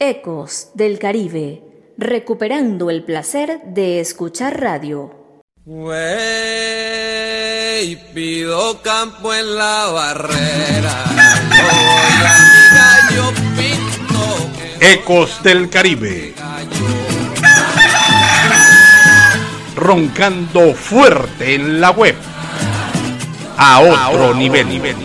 Ecos del Caribe, recuperando el placer de escuchar radio. Wey, pido campo en la barrera. Voy a mi gallo pinto. Ecos del Caribe. Roncando fuerte en la web. A otro nivel.